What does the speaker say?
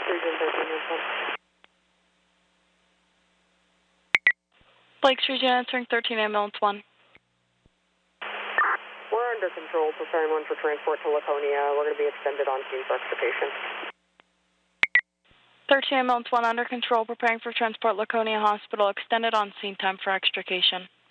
Region 13 Blake's Region answering 13 ambulance 1. We're under control, preparing 1 for transport to Laconia. We're going to be extended on scene for extrication. 13 ambulance 1 under control, preparing for transport Laconia Hospital, extended on scene time for extrication.